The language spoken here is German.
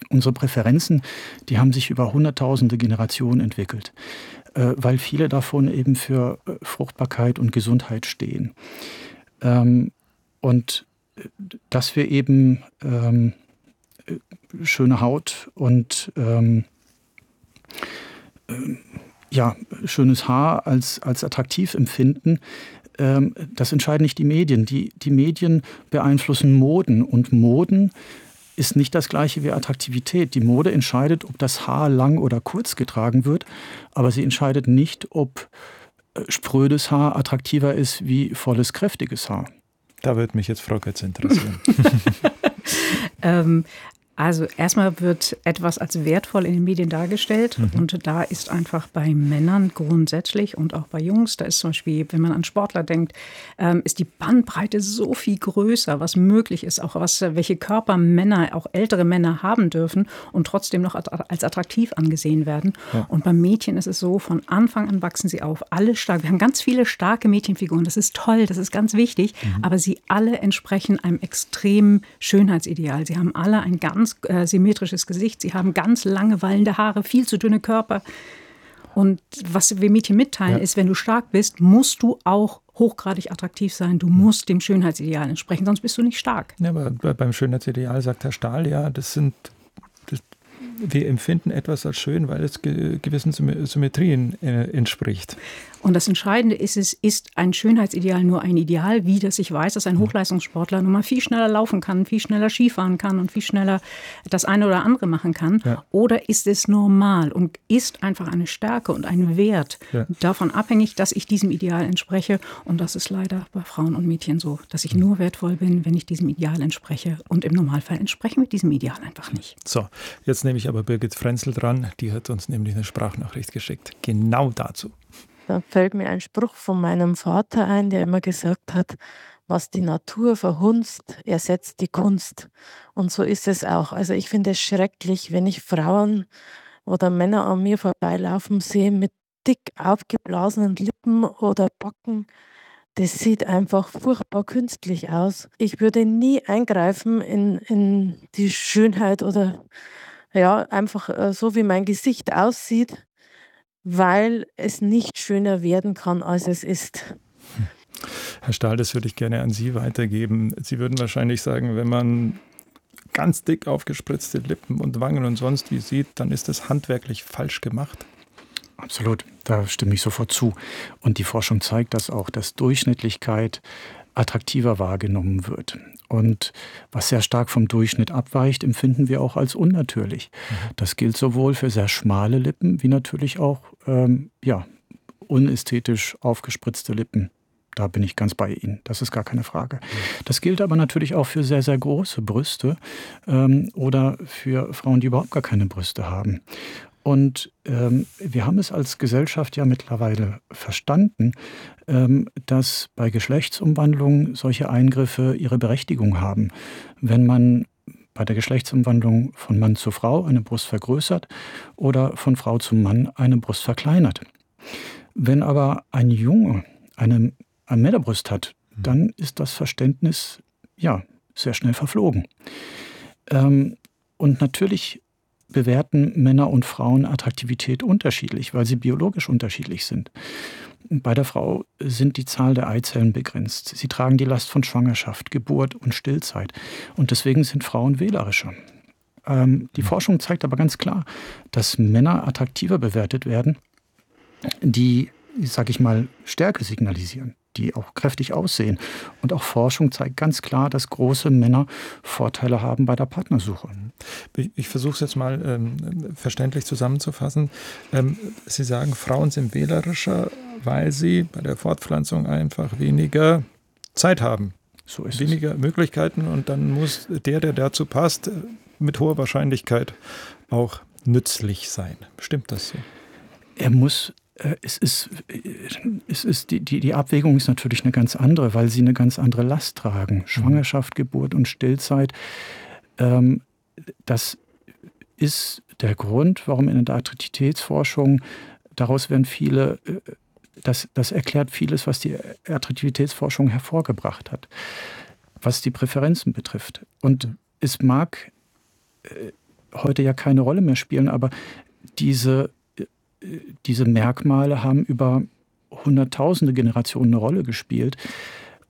unsere Präferenzen, die haben sich über hunderttausende Generationen entwickelt, weil viele davon eben für Fruchtbarkeit und Gesundheit stehen. Und dass wir eben schöne Haut und schönes Haar als attraktiv empfinden, das entscheiden nicht die Medien. Die Medien beeinflussen Moden und Moden ist nicht das Gleiche wie Attraktivität. Die Mode entscheidet, ob das Haar lang oder kurz getragen wird, aber sie entscheidet nicht, ob sprödes Haar attraktiver ist wie volles, kräftiges Haar. Da würde mich jetzt Frau Götz interessieren. Also erstmal wird etwas als wertvoll in den Medien dargestellt und da ist einfach bei Männern grundsätzlich und auch bei Jungs, da ist zum Beispiel, wenn man an Sportler denkt, ist die Bandbreite so viel größer, was möglich ist, auch welche Körper Männer, auch ältere Männer haben dürfen und trotzdem noch als attraktiv angesehen werden. Ja. Und beim Mädchen ist es so, von Anfang an wachsen sie auf, alle stark. Wir haben ganz viele starke Mädchenfiguren, das ist toll, das ist ganz wichtig, aber sie alle entsprechen einem extremen Schönheitsideal. Sie haben alle ein ganz symmetrisches Gesicht. Sie haben ganz lange wallende Haare, viel zu dünne Körper. Und was wir Mädchen mitteilen, ist, wenn du stark bist, musst du auch hochgradig attraktiv sein. Du musst dem Schönheitsideal entsprechen, sonst bist du nicht stark. Ja, aber beim Schönheitsideal sagt Herr Stahl, wir empfinden etwas als schön, weil es gewissen Symmetrien entspricht. Und das Entscheidende ist, es ist ein Schönheitsideal nur ein Ideal, wie das ich weiß, dass ein Hochleistungssportler nun mal viel schneller laufen kann, viel schneller Skifahren kann und viel schneller das eine oder andere machen kann. Ja. Oder ist es normal und ist einfach eine Stärke und ein Wert davon abhängig, dass ich diesem Ideal entspreche. Und das ist leider bei Frauen und Mädchen so, dass ich nur wertvoll bin, wenn ich diesem Ideal entspreche. Und im Normalfall entsprechen wir diesem Ideal einfach nicht. So, jetzt nehme ich aber Birgit Frenzel dran. Die hat uns nämlich eine Sprachnachricht geschickt. Genau dazu. Da fällt mir ein Spruch von meinem Vater ein, der immer gesagt hat, was die Natur verhunzt, ersetzt die Kunst. Und so ist es auch. Also ich finde es schrecklich, wenn ich Frauen oder Männer an mir vorbeilaufen sehe mit dick aufgeblasenen Lippen oder Backen. Das sieht einfach furchtbar künstlich aus. Ich würde nie eingreifen in die Schönheit oder einfach so, wie mein Gesicht aussieht, weil es nicht schöner werden kann, als es ist. Herr Stahl, das würde ich gerne an Sie weitergeben. Sie würden wahrscheinlich sagen, wenn man ganz dick aufgespritzte Lippen und Wangen und sonst wie sieht, dann ist das handwerklich falsch gemacht. Absolut, da stimme ich sofort zu. Und die Forschung zeigt das auch, dass Durchschnittlichkeit attraktiver wahrgenommen wird. Und was sehr stark vom Durchschnitt abweicht, empfinden wir auch als unnatürlich. Das gilt sowohl für sehr schmale Lippen wie natürlich auch unästhetisch aufgespritzte Lippen. Da bin ich ganz bei Ihnen, das ist gar keine Frage. Das gilt aber natürlich auch für sehr, sehr große Brüste oder für Frauen, die überhaupt gar keine Brüste haben. Und wir haben es als Gesellschaft ja mittlerweile verstanden, dass bei Geschlechtsumwandlungen solche Eingriffe ihre Berechtigung haben. Wenn man bei der Geschlechtsumwandlung von Mann zu Frau eine Brust vergrößert oder von Frau zu Mann eine Brust verkleinert. Wenn aber ein Junge eine Männerbrust hat, dann ist das Verständnis sehr schnell verflogen. Und natürlich bewerten Männer und Frauen Attraktivität unterschiedlich, weil sie biologisch unterschiedlich sind. Bei der Frau sind die Zahl der Eizellen begrenzt. Sie tragen die Last von Schwangerschaft, Geburt und Stillzeit. Und deswegen sind Frauen wählerischer. Die Forschung zeigt aber ganz klar, dass Männer attraktiver bewertet werden, die, sag ich mal, Stärke signalisieren, die auch kräftig aussehen. Und auch Forschung zeigt ganz klar, dass große Männer Vorteile haben bei der Partnersuche. Ich versuche es jetzt mal verständlich zusammenzufassen. Sie sagen, Frauen sind wählerischer, weil sie bei der Fortpflanzung einfach weniger Zeit haben. So ist weniger Möglichkeiten und dann muss der dazu passt, mit hoher Wahrscheinlichkeit auch nützlich sein. Stimmt das so? Er muss die Abwägung ist natürlich eine ganz andere, weil sie eine ganz andere Last tragen. Schwangerschaft, Geburt und Stillzeit, das ist der Grund, warum in der Attraktivitätsforschung, daraus werden viele, das erklärt vieles, was die Attraktivitätsforschung hervorgebracht hat, was die Präferenzen betrifft. Und es mag heute ja keine Rolle mehr spielen, aber diese Merkmale haben über hunderttausende Generationen eine Rolle gespielt.